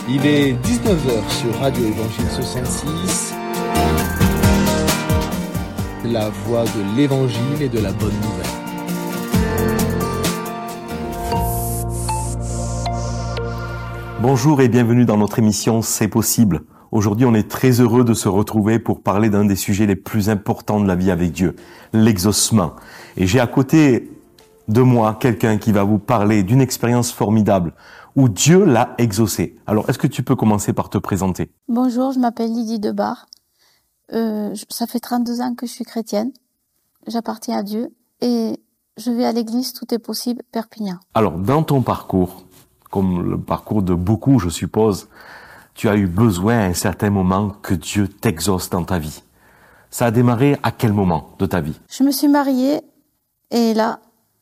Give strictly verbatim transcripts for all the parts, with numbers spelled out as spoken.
Il est dix-neuf heures sur Radio Évangile soixante-six, la voix de l'Évangile et de la bonne nouvelle. Bonjour et bienvenue dans notre émission C'est possible. Aujourd'hui, on est très heureux de se retrouver pour parler d'un des sujets les plus importants de la vie avec Dieu, l'exaucement. Et j'ai à côté de moi quelqu'un qui va vous parler d'une expérience formidable où Dieu l'a exaucé. Alors, est-ce que tu peux commencer par te présenter? Bonjour, je m'appelle Lydie Debar. Euh, ça fait trente-deux ans que je suis chrétienne. J'appartiens à Dieu et je vais à l'église Tout est possible, Perpignan. Alors, dans ton parcours, comme le parcours de beaucoup, je suppose, tu as eu besoin à un certain moment que Dieu t'exauce dans ta vie. Ça a démarré à quel moment de ta vie? Je me suis mariée et là,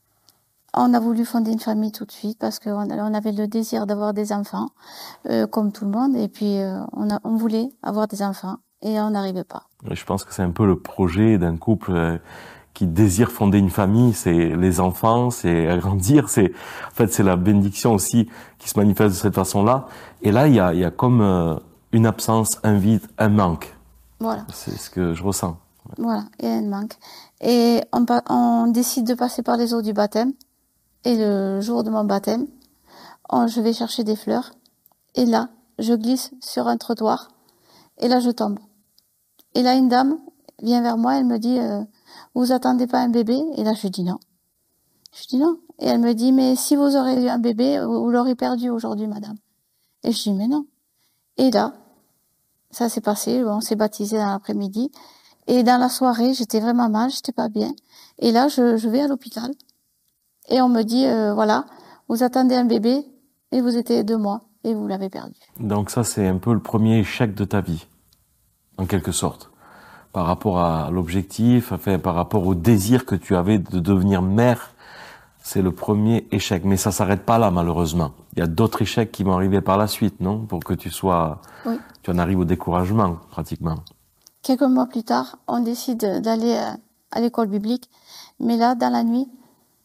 on a voulu fonder une famille tout de suite parce qu'on on avait le désir d'avoir des enfants, euh, comme tout le monde. Et puis, euh, on, a, on voulait avoir des enfants et on n'arrivait pas. Je pense que c'est un peu le projet d'un couple euh, qui désire fonder une famille. C'est les enfants, c'est agrandir. C'est, en fait, c'est la bénédiction aussi qui se manifeste de cette façon-là. Et là, il y a, il y a comme euh, une absence, un vide, un manque. Voilà. C'est ce que je ressens. Voilà, il y a un manque. Et on, on décide de passer par les eaux du baptême. Et le jour de mon baptême, on, je vais chercher des fleurs. Et là, je glisse sur un trottoir. Et là, je tombe. Et là, une dame vient vers moi. Elle me dit, euh, vous attendez pas un bébé? Et là, je dis non. Je dis non. Et elle me dit, mais si vous aurez eu un bébé, vous, vous l'aurez perdu aujourd'hui, madame. Et je dis, mais non. Et là, ça s'est passé. On s'est baptisé dans l'après-midi. Et dans la soirée, j'étais vraiment mal. J'étais pas bien. Et là, je, je vais à l'hôpital. Et on me dit, euh, voilà, vous attendez un bébé et vous étiez deux mois et vous l'avez perdu. Donc ça, c'est un peu le premier échec de ta vie, en quelque sorte, par rapport à l'objectif, enfin, par rapport au désir que tu avais de devenir mère. C'est le premier échec, mais ça s'arrête pas là, malheureusement. Il y a d'autres échecs qui vont arriver par la suite, non? Pour que tu sois, oui. Tu en arrives au découragement, pratiquement. Quelques mois plus tard, on décide d'aller à l'école biblique, mais là, dans la nuit,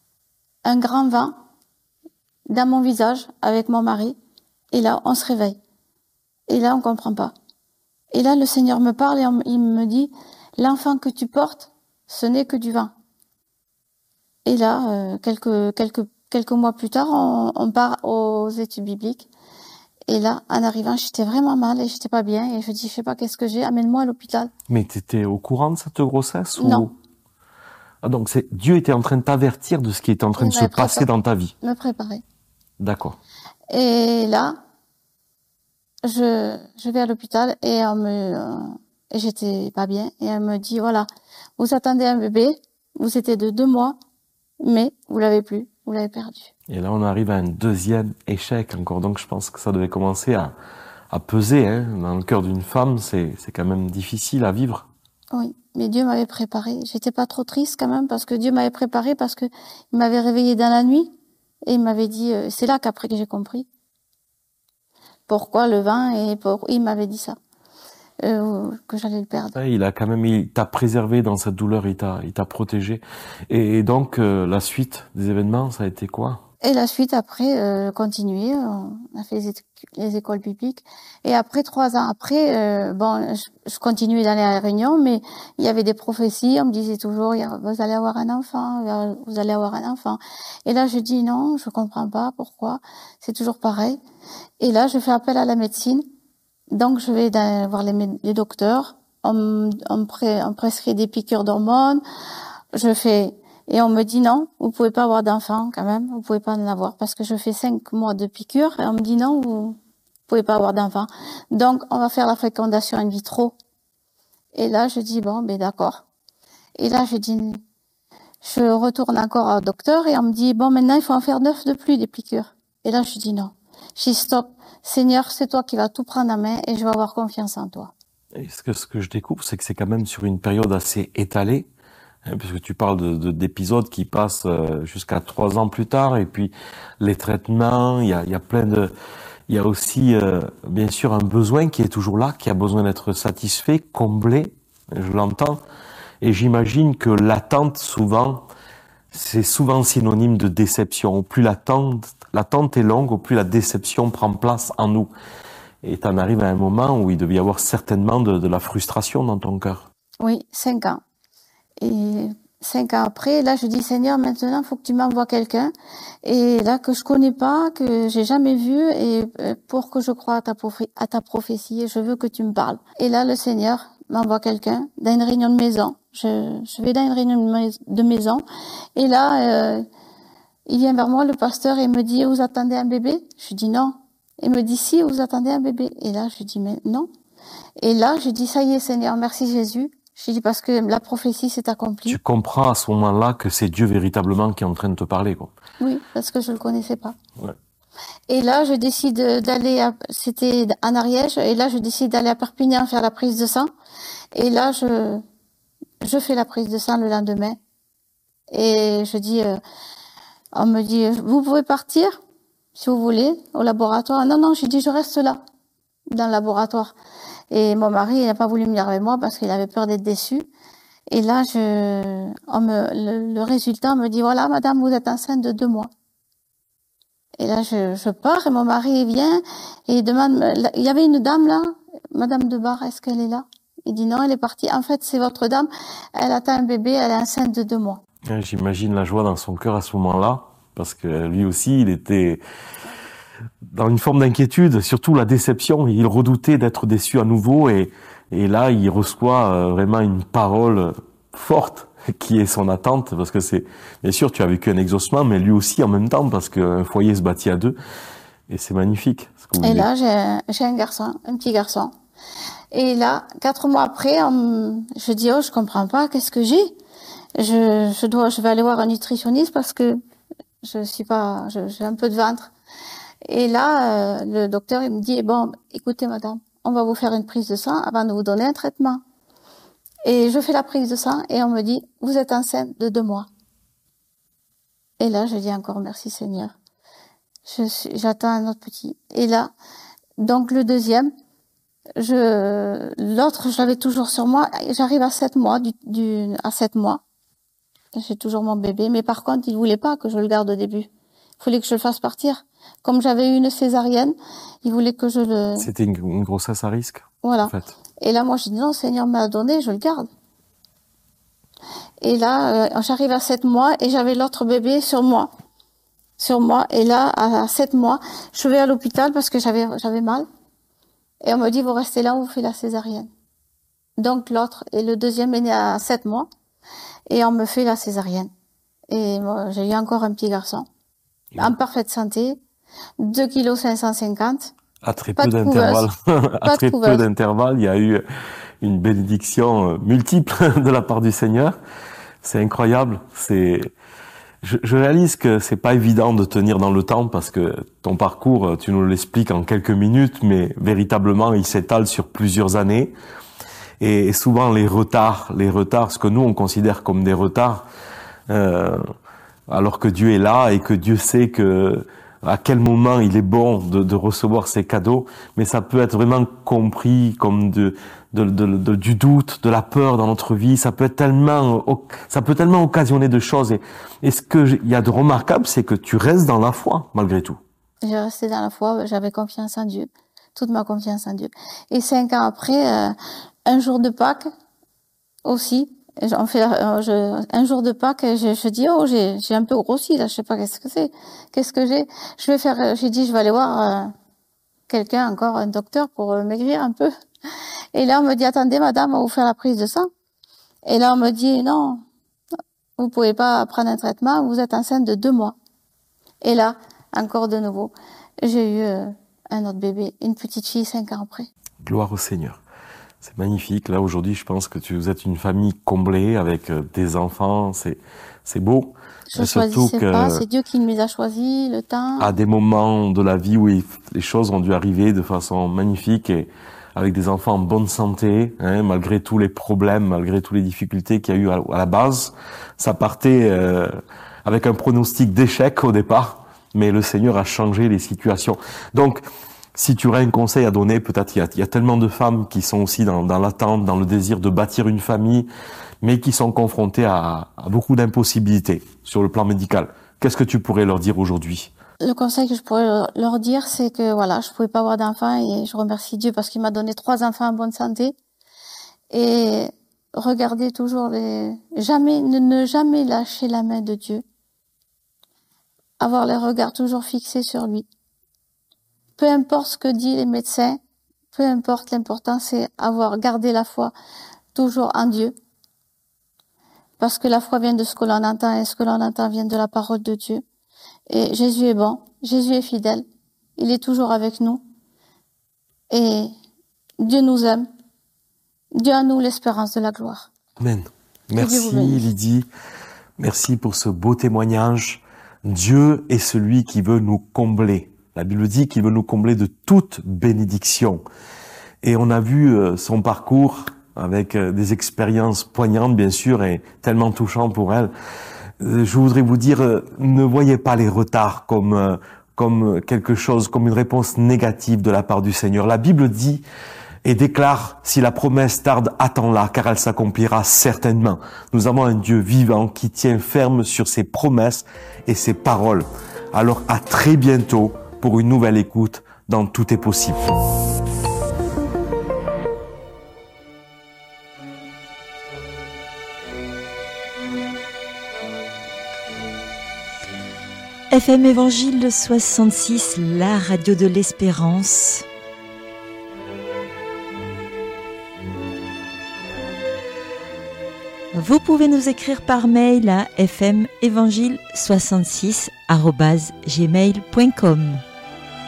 un grand vent dans mon visage avec mon mari. Et là, on se réveille. Et là, on comprend pas. Et là, le Seigneur me parle et on, il me dit, l'enfant que tu portes, ce n'est que du vent. Et là, euh, quelques, quelques, quelques mois plus tard, on, on part aux études bibliques. Et là, en arrivant, j'étais vraiment mal et j'étais pas bien. Et je dis, je sais pas qu'est-ce que j'ai, amène-moi à l'hôpital. Mais t'étais au courant de cette grossesse? Non. Ou... Ah, donc c'est Dieu était en train de t'avertir de ce qui était en train de se passer dans ta vie. Me préparer. D'accord. Et là, je je vais à l'hôpital et on me euh, et j'étais pas bien et elle me dit voilà, vous attendez un bébé, vous étiez de deux mois, mais vous l'avez plus, vous l'avez perdu. Et là on arrive à un deuxième échec encore. Donc je pense que ça devait commencer à à peser hein, dans le cœur d'une femme. C'est c'est quand même difficile à vivre. Oui. Mais Dieu m'avait préparé. J'étais pas trop triste quand même parce que Dieu m'avait préparé parce que il m'avait réveillée dans la nuit et il m'avait dit. Euh, c'est là qu'après que j'ai compris pourquoi le vin et pour il m'avait dit ça euh, que j'allais le perdre. Il a quand même il t'a préservé dans cette douleur, il t'a il t'a protégé. Et, et donc euh, la suite des événements, ça a été quoi? Et la suite après euh, continuer, on a fait les, les écoles bibliques et après trois ans après, euh, bon, je, je continuais d'aller à la réunion, mais il y avait des prophéties, on me disait toujours, vous allez avoir un enfant, vous allez avoir un enfant. Et là je dis non, je comprends pas pourquoi, c'est toujours pareil. Et là je fais appel à la médecine, donc je vais dans, voir les, les docteurs, on, on, pré, on prescrit des piqûres d'hormones, je fais et on me dit non, vous pouvez pas avoir d'enfant quand même, vous pouvez pas en avoir parce que je fais cinq mois de piqûres et on me dit non, vous pouvez pas avoir d'enfant. Donc on va faire la fécondation in vitro. Et là je dis bon, ben d'accord. Et là je dis, je retourne encore au docteur et on me dit bon maintenant il faut en faire neuf de plus des piqûres. Et là je dis non, je dis stop, Seigneur c'est toi qui vas tout prendre en main et je vais avoir confiance en toi. Et ce que ce que je découvre c'est que c'est quand même sur une période assez étalée. Puisque tu parles de, de, d'épisodes qui passent jusqu'à trois ans plus tard, et puis les traitements, il y a, il y a plein de, il y a aussi euh, bien sûr un besoin qui est toujours là, qui a besoin d'être satisfait, comblé, je l'entends, et j'imagine que l'attente souvent, c'est souvent synonyme de déception. Au plus l'attente, l'attente est longue, au plus la déception prend place en nous. Et t'en arrives à un moment où il devait y avoir certainement de, de la frustration dans ton cœur. Oui, cinq ans. Et cinq ans après, là, je dis, Seigneur, maintenant, il faut que tu m'envoies quelqu'un. Et là, que je connais pas, que j'ai jamais vu, et pour que je croie à ta, prophétie, à ta prophétie, je veux que tu me parles. Et là, le Seigneur m'envoie quelqu'un dans une réunion de maison. Je, je vais dans une réunion de maison. Et là, euh, il vient vers moi, le pasteur, et me dit, vous attendez un bébé? Je dis non. Il me dit, si, vous attendez un bébé. Et là, je dis, mais non. Et là, je dis, ça y est, Seigneur, merci Jésus. Je dis, parce que la prophétie s'est accomplie. Tu comprends à ce moment-là que c'est Dieu véritablement qui est en train de te parler, quoi. Oui, parce que je le connaissais pas. Ouais. Et là, je décide d'aller à, c'était en Ariège, et là, je décide d'aller à Perpignan faire la prise de sang. Et là, je, je fais la prise de sang le lendemain. Et je dis, euh, on me dit, vous pouvez partir, si vous voulez, au laboratoire. Non, non, j'ai dit, je reste là, dans le laboratoire. Et mon mari, il n'a pas voulu venir avec moi parce qu'il avait peur d'être déçu. Et là, je, on me, le, le résultat me dit, voilà, madame, vous êtes enceinte de deux mois. Et là, je, je pars et mon mari vient et il demande, il y avait une dame là, madame Debar, est-ce qu'elle est là? Il dit non, elle est partie. En fait, c'est votre dame, elle attend un bébé, elle est enceinte de deux mois. J'imagine la joie dans son cœur à ce moment-là, parce que lui aussi, il était dans une forme d'inquiétude, surtout la déception. Il redoutait d'être déçu à nouveau, et, et là, il reçoit vraiment une parole forte qui est son attente, parce que c'est, bien sûr, tu as vécu un exaucement, mais lui aussi en même temps, parce qu'un foyer se bâtit à deux, et c'est magnifique. Ce que vous et vivez. Là, j'ai, j'ai un garçon, un petit garçon. Et là, quatre mois après, on, je dis, oh, je comprends pas, qu'est-ce que j'ai? Je, je dois, je vais aller voir un nutritionniste parce que je suis pas, je, j'ai un peu de ventre. Et là, euh, le docteur, il me dit, bon, écoutez, madame, on va vous faire une prise de sang avant de vous donner un traitement. Et je fais la prise de sang et on me dit, vous êtes enceinte de deux mois. Et là, je dis encore merci Seigneur. Je suis, j'attends un autre petit. Et là, donc le deuxième, je, l'autre, je l'avais toujours sur moi. J'arrive à sept mois, du, du, à sept mois. J'ai toujours mon bébé, mais par contre, il voulait pas que je le garde au début. Il voulait que je le fasse partir. Comme j'avais eu une césarienne, il voulait que je le... C'était une, une grossesse à risque. Voilà. En fait. Et là, moi, je dis non, Seigneur m'a donné, je le garde. Et là, euh, j'arrive à sept mois et j'avais l'autre bébé sur moi. Sur moi. Et là, à sept mois, je vais à l'hôpital parce que j'avais, j'avais mal. Et on me dit, vous restez là, on vous fait la césarienne. Donc, l'autre, et le deuxième est né à sept mois. Et on me fait la césarienne. Et moi, j'ai eu encore un petit garçon. Ouais. En parfaite santé. deux kilos cinq cent cinquante. À très peu d'intervalle. à très peu d'intervalle, il y a eu une bénédiction multiple de la part du Seigneur. C'est incroyable. C'est, je, je réalise que c'est pas évident de tenir dans le temps parce que ton parcours, tu nous l'expliques en quelques minutes, mais véritablement, il s'étale sur plusieurs années. Et souvent, les retards, les retards, ce que nous, on considère comme des retards, euh, alors que Dieu est là et que Dieu sait que à quel moment il est bon de, de recevoir ces cadeaux, mais ça peut être vraiment compris comme de, de, de, de, du doute, de la peur dans notre vie. Ça peut être tellement, ça peut tellement occasionner de choses. Et, et ce que il y a de remarquable, c'est que tu restes dans la foi malgré tout. J'ai resté dans la foi, j'avais confiance en Dieu, toute ma confiance en Dieu. Et cinq ans après, euh, un jour de Pâques aussi. On fait euh, je, un jour de Pâques, je, je dis oh j'ai j'ai un peu grossi là, je sais pas qu'est-ce que c'est, qu'est-ce que j'ai. Je vais faire, j'ai dit je vais aller voir euh, quelqu'un encore, un docteur pour euh, maigrir un peu. Et là on me dit attendez madame, on va vous faire la prise de sang. Et là on me dit non, vous pouvez pas prendre un traitement, vous êtes enceinte de deux mois. Et là encore de nouveau, j'ai eu euh, un autre bébé, une petite fille cinq ans après. Gloire au Seigneur. C'est magnifique. Là, aujourd'hui, je pense que tu, vous êtes une famille comblée avec euh, des enfants. C'est, c'est beau. Je ne choisissais que, pas. C'est Dieu qui nous a choisis, le temps. À des moments de la vie où il, les choses ont dû arriver de façon magnifique et avec des enfants en bonne santé, hein, malgré tous les problèmes, malgré toutes les difficultés qu'il y a eu à, à la base. Ça partait euh, avec un pronostic d'échec au départ, mais le Seigneur a changé les situations. Donc, si tu aurais un conseil à donner, peut-être il y a, il y a tellement de femmes qui sont aussi dans, dans l'attente, dans le désir de bâtir une famille, mais qui sont confrontées à, à beaucoup d'impossibilités sur le plan médical. Qu'est-ce que tu pourrais leur dire aujourd'hui Le conseil que je pourrais leur dire, c'est que voilà, je pouvais pas avoir d'enfants et je remercie Dieu parce qu'il m'a donné trois enfants en bonne santé. Et regardez toujours les, jamais, ne, ne jamais lâcher la main de Dieu. Avoir les regards toujours fixés sur lui. Peu importe ce que disent les médecins, peu importe, l'important c'est avoir gardé la foi toujours en Dieu. Parce que la foi vient de ce que l'on entend et ce que l'on entend vient de la parole de Dieu. Et Jésus est bon, Jésus est fidèle, il est toujours avec nous. Et Dieu nous aime. Dieu a nous l'espérance de la gloire. Amen. Merci Lydie, merci pour ce beau témoignage. Dieu est celui qui veut nous combler. La Bible dit qu'il veut nous combler de toute bénédiction. Et on a vu son parcours avec des expériences poignantes, bien sûr, et tellement touchantes pour elle. Je voudrais vous dire, ne voyez pas les retards comme comme quelque chose, comme une réponse négative de la part du Seigneur. La Bible dit et déclare, si la promesse tarde, attends-la, car elle s'accomplira certainement. Nous avons un Dieu vivant qui tient ferme sur ses promesses et ses paroles. Alors à très bientôt pour une nouvelle écoute dans Tout est possible. F M Évangile soixante-six, la radio de l'espérance. Vous pouvez nous écrire par mail à f m évangile soixante-six arobase gmail point com.